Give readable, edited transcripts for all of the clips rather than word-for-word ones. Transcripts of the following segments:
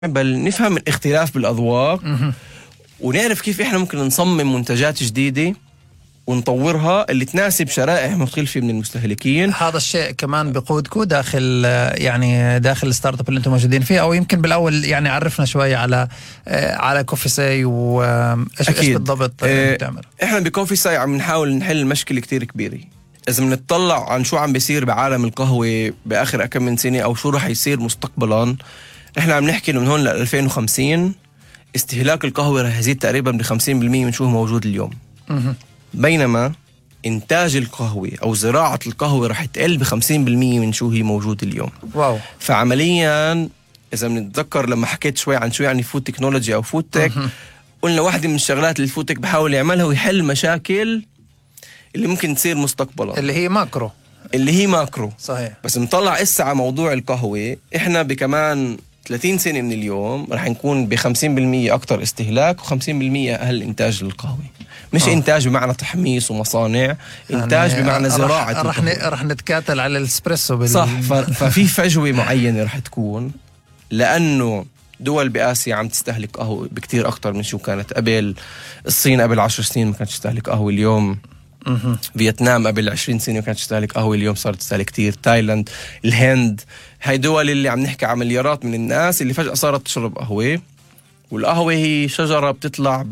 بل نفهم الاختلاف بالأذواق ونعرف كيف إحنا ممكن نصمم منتجات جديدة ونطورها اللي تناسب شرائح مختلفة من المستهلكين. هذا الشيء كمان بقودكم داخل داخل الستارت اب اللي انتم موجودين فيه، او يمكن بالاول عرفنا شوي على كوفي ساي وايش بالضبط بتعمل. احنا بكوفي ساي عم نحاول نحل مشكلة كتير كبيرة. إذا بنطلع عن شو عم بيصير بعالم القهوة بآخر كم من سنة أو شو رح يصير مستقبلا، احنا عم نحكي من هون ل 2050 استهلاك القهوة رح يزيد تقريبا ب 50% من شو هو موجود اليوم. بينما إنتاج القهوة أو زراعة القهوة رح تقل ب 50% من شو هي موجود اليوم. واو. فعمليا إذا بنتذكر لما حكيت شوي عن شو يعني فود تكنولوجي أو فود تك، قلنا واحدة من الشغلات اللي الفود تك بحاول يعملها ويحل مشاكل اللي ممكن تصير مستقبلا، اللي هي ماكرو. صحيح. بس نطلع إسا على موضوع القهوة، إحنا بكمان 30 سنة من اليوم رح نكون ب 50% أكتر استهلاك و50% أقل إنتاج للقهوة. مش إنتاج بمعنى تحميص ومصانع، إنتاج بمعنى زراعة. رح نتكاتل على الاسبريسو صح. ففي فجوة معينة رح تكون، لأنه دول بآسيا عم تستهلك قهوة بكتير أكتر من شو كانت قبل. الصين قبل 10 سنين ما كانت تستهلك قهوة، اليوم فيتنام قبل 20 سنة وكانت تستهلك قهوة، اليوم صارت تستهلك كتير. تايلاند، الهند، هاي دول اللي عم نحكي عن مليارات من الناس اللي فجأة صارت تشرب قهوة. والقهوة هي شجرة بتطلع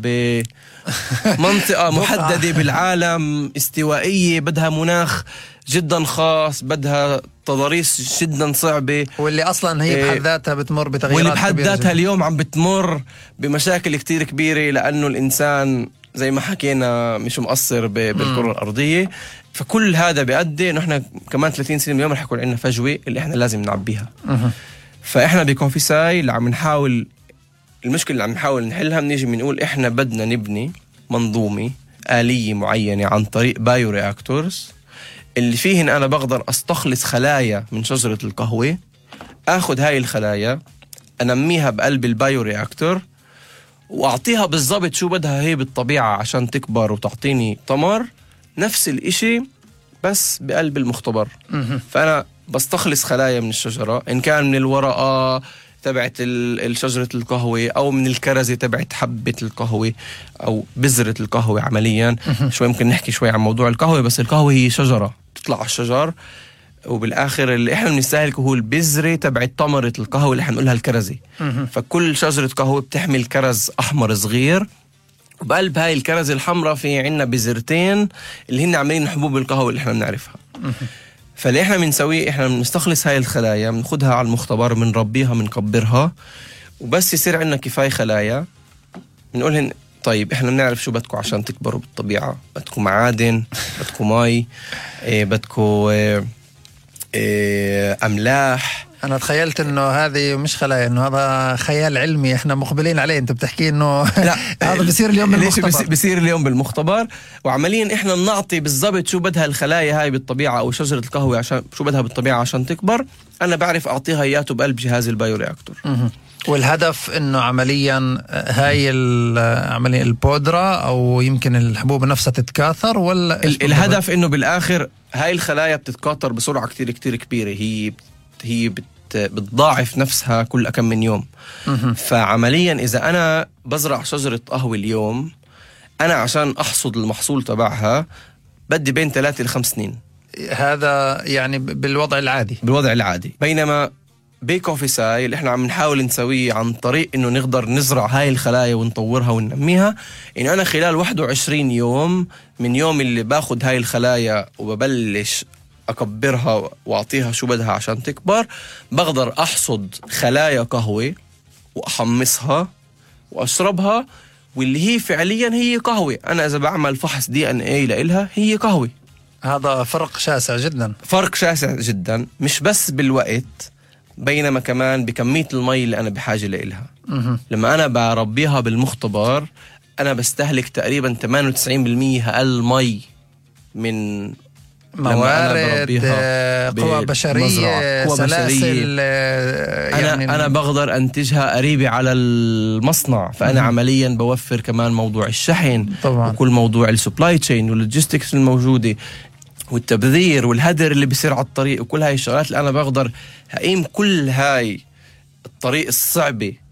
بمنطقة محددة بالعالم، استوائية، بدها مناخ جدا خاص، بدها تضاريس جدا صعبة، واللي أصلا هي بحد ذاتها بتمر بتغييرات، واللي بحد ذاتها اليوم عم بتمر بمشاكل كتير كبيرة، لأنه الإنسان زي ما حكينا مش مقصر بالكرة الأرضية. فكل هذا بيؤدي إنه إحنا كمان 30 سنة من اليوم رح يكون عندنا فجوة اللي إحنا لازم نعبيها. فإحنا بكوفي ساي اللي عم نحاول، المشكلة اللي عم نحاول نحلها، بنيجي بنقول إحنا بدنا نبني منظومة آلية معينة عن طريق بايو رياكتورز، اللي فيهن أنا بقدر أستخلص خلايا من شجرة القهوة، أخذ هاي الخلايا أنميها بقلب البايو رياكتور وأعطيها بالضبط شو بدها هي بالطبيعة عشان تكبر وتعطيني تمر. نفس الإشي بس بقلب المختبر. فأنا بستخلص خلايا من الشجرة، إن كان من الورقة تبعت الشجرة القهوة أو من الكرزة تبعت حبة القهوة أو بذرة القهوة. عمليا شوي ممكن نحكي شوي عن موضوع القهوة، بس القهوة هي شجرة تطلع على الشجر، وبالآخر اللي إحنا بنستهلكه هو البذرة تبعت تمرة القهوة اللي حنقولها الكرزة. فكل شجرة قهوة بتحمل كرز أحمر صغير، وبقلب هاي الكرزة الحمراء في عنا بذرتين اللي هن عاملين حبوب القهوة اللي إحنا بنعرفها. فاللي إحنا بنسويه، إحنا بنستخلص هاي الخلايا، بناخدها على المختبر، بنربيها، بنكبرها، وبس يصير عنا كفاية خلايا بنقولهن طيب إحنا بنعرف شو بدكم عشان تكبروا بالطبيعة. بدكم معادن، بدكم مي، بدكم أملاح. أنا تخيلت إنه هذه مش خلايا، إنه هذا خيال علمي إحنا مقبلين عليه. أنت بتحكي إنه لا هذا بيصير اليوم بالمختبر. بيصير اليوم بالمختبر، وعمليا إحنا بنعطي بالضبط شو بدها الخلايا هاي بالطبيعة أو شجرة القهوة عشان شو بدها بالطبيعة عشان تكبر. أنا بعرف أعطيها إياته بقلب جهاز البايو رياكتور. والهدف إنه عمليا هاي عمليا البودرة أو يمكن الحبوب نفسها تتكاثر، ولا الهدف إنه بالآخر هاي الخلايا بتتكاثر بسرعة كتير كتير كبيرة. هي بتضاعف نفسها كل كم من يوم. فعمليا إذا أنا بزرع شجرة قهوة اليوم، أنا عشان أحصد المحصول تبعها بدي بين 3 ل5 سنين. هذا بالوضع العادي. بينما بكوفي ساي اللي احنا عم نحاول نسويه عن طريق انه نقدر نزرع هاي الخلايا ونطورها وننميها، انه انا خلال 21 يوم من يوم اللي باخد هاي الخلايا وببلش أكبرها وأعطيها شو بدها عشان تكبر، بقدر أحصد خلايا قهوة وأحمصها وأشربها، واللي هي فعليا هي قهوة. أنا إذا بعمل فحص DNA لإلها هي قهوة. هذا فرق شاسع جدا، مش بس بالوقت، بينما كمان بكمية المي اللي أنا بحاجة لإلها. لما أنا بربيها بالمختبر أنا بستهلك تقريبا 98% أقل مي من موارد، قوى بشرية، سلاسل. أنا بقدر أنتجها قريبة على المصنع. فأنا عمليا بوفر كمان موضوع الشحن طبعا، وكل موضوع السبلاي تشين واللوجيستكس الموجودة والتبذير والهدر اللي بيصير على الطريق، وكل هاي الشغلات اللي أنا بقدر هقيم كل هاي الطريق الصعبة